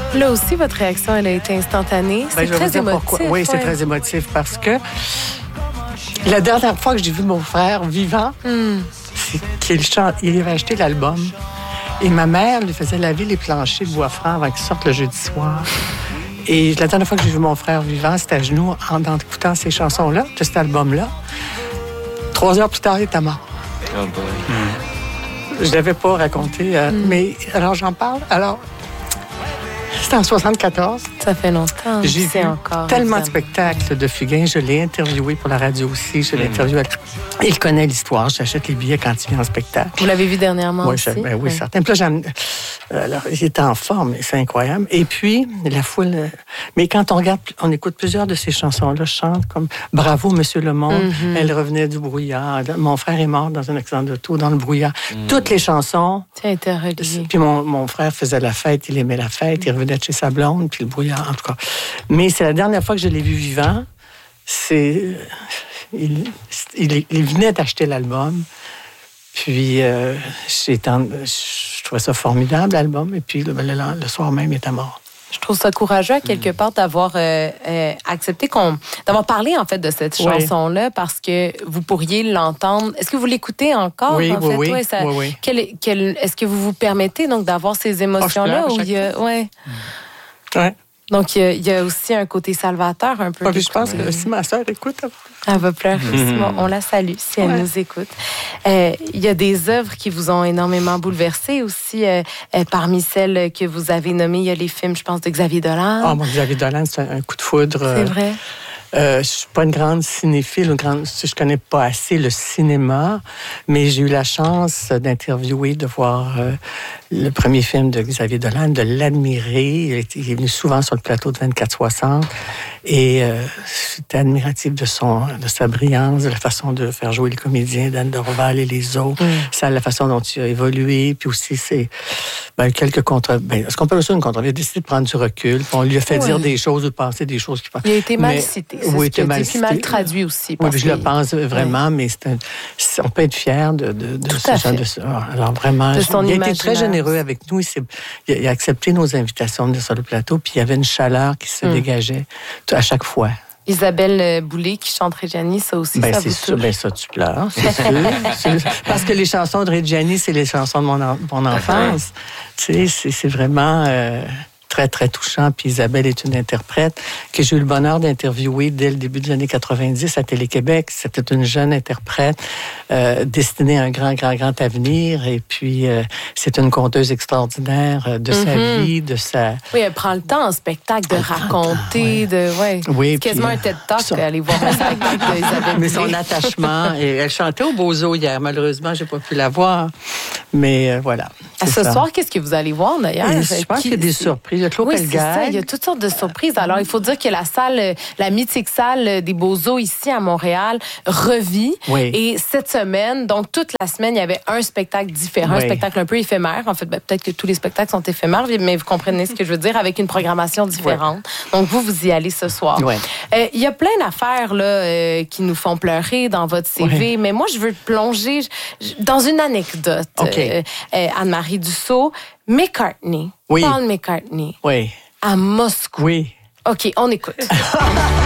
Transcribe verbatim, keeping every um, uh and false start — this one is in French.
Là aussi, votre réaction, elle a été instantanée. C'est Ben, je vais très vous dire émotif. pourquoi. Oui, c'est ouais. très émotif parce que la dernière fois que j'ai vu mon frère vivant, Mm. c'est qu'il chante, il avait acheté l'album. Et ma mère lui faisait laver les planchers de bois franc avant qu'il sorte le jeudi soir. Et la dernière fois que j'ai vu mon frère vivant, c'était à genoux en, en écoutant ces chansons-là, de cet album-là. Trois heures plus tard, il était mort. Oh boy. Je ne l'avais pas raconté, euh, Mm. mais alors j'en parle. Alors, c'était en soixante-quatorze. Ça fait longtemps. J'ai c'est vu encore, tellement de évidemment. spectacles de Fugain. Je l'ai interviewé pour la radio aussi. Je l'ai Mm. interviewé. Il connaît l'histoire. J'achète les billets quand il vient en spectacle. Vous l'avez vu dernièrement Oui, aussi? je- ben oui, Ouais. certain. Puis là, j'aime- euh, alors, il était en forme, c'est incroyable. Et puis, la foule... euh, Mais quand on regarde, on écoute plusieurs de ces chansons-là, je chante comme « Bravo, Monsieur le Monde Mhm. Elle revenait du brouillard. Mon frère est mort dans un accident d'auto, dans le brouillard. Toutes les chansons... Ça a été relié. Puis mon, mon frère faisait la fête, il aimait la fête, il revenait de chez sa blonde, puis le brouillard, en tout cas. Mais c'est la dernière fois que je l'ai vu vivant. C'est... Il, il, il venait d'acheter l'album. Puis, euh, j'étais en- je trouvais ça formidable, l'album. Et puis, le, le, le soir même, il était mort. Je trouve ça courageux, à quelque part, d'avoir euh, euh, accepté qu'on... d'avoir parlé, en fait, de cette Oui. chanson-là, parce que vous pourriez l'entendre. Est-ce que vous l'écoutez encore, Oui, en oui, fait? oui, Ouais, ça- oui, oui. quel- quel- est-ce que vous vous permettez, donc, d'avoir ces émotions-là? pleure à où chaque il y a... ouais. Ouais. Donc, il y, a, il y a aussi un côté salvateur, un peu. Ah, puis je pense d'écouter. que si ma sœur écoute... Elle va pleurer aussi. Bon, on la salue si elle Ouais. nous écoute. Euh, Il y a des œuvres qui vous ont énormément bouleversé aussi. euh, euh, parmi celles que vous avez nommées, il y a les films, je pense, de Xavier Dolan. Ah, mon Xavier Dolan, c'est un, un coup de foudre. C'est euh, vrai. Euh, je suis pas une grande cinéphile, une grande, je connais pas assez le cinéma, mais j'ai eu la chance d'interviewer, de voir euh, le premier film de Xavier Dolan, de l'admirer. Il est, il est venu souvent sur le plateau de vingt-quatre soixante et euh, j'étais admiratif de son, de sa brillance, de la façon de faire jouer les comédiens, d'Anne Dorval et les autres, Mm. ça, la façon dont il a évolué, puis aussi c'est ben, quelques contre, ben, est-ce qu'on peut aussi une contre, il a décidé de prendre du recul, puis on lui a fait Ouais. dire des choses ou penser des choses qui Il a été mal mais- cité. oui, C'est ce il était qu'il a mal dit, puis mal cité. traduit aussi. Oui, parce puis je le que- pense vraiment, mais c'est un, c'est- on peut être fier de, de, de Tout ce à genre fait. de ça. Alors vraiment, De son il a été très imaginaire. généreux avec nous. Il, s'est- il a, il a accepté nos invitations de venir sur le plateau, puis il y avait une chaleur qui se Mm. dégageait tout- à chaque fois. Isabelle euh, Boulay qui chante Reggiani, ça aussi, Ben ça c'est vous sûr, touche. ben ça tu pleures, c'est sûr. C'est- Parce que les chansons de Reggiani, c'est les chansons de mon, en- mon enfance. Tu sais, c'est, c'est vraiment euh, très, très touchant. Puis Isabelle est une interprète que j'ai eu le bonheur d'interviewer dès le début des années quatre-vingt-dix à Télé-Québec. C'était une jeune interprète euh, destinée à un grand, grand, grand avenir. Et puis, euh, c'est une conteuse extraordinaire euh, de sa Mhm. vie, de sa... Oui, elle prend le temps en spectacle de Elle prend le raconter, temps, de... Ouais. Oui, C'est quasiment puis, un TED Talk ça- d'aller voir un spectacle d'Isabelle Mais son Boulay. attachement, et elle chantait au Bozo hier. Malheureusement, j'ai pas pu la voir. Mais euh, voilà. À c'est ce ça. soir, qu'est-ce que vous allez voir d'ailleurs? Et je pense Qui- qu'il y a des surprises. Il y a Claude Oui, c'est Pelgag. ça. Il y a toutes sortes de surprises. Alors, il faut dire que la salle, euh, la mythique salle des Beaux-Eaux ici à Montréal revit. Oui. Et cette semaine, donc toute la semaine, il y avait un spectacle différent, un Oui. spectacle un peu éphémère. En fait, ben, peut-être que tous les spectacles sont éphémères, mais vous comprenez ce que je veux dire, avec une programmation différente. Donc, vous, vous y allez ce soir. Ouais. Euh, Il y a plein d'affaires là euh, qui nous font pleurer dans votre C V, Ouais. mais moi, je veux plonger je- dans une anecdote. OK. Euh, euh, Anne-Marie Dussault, McCartney, Oui. Paul McCartney, Oui. à Moscou. Oui. OK, on écoute.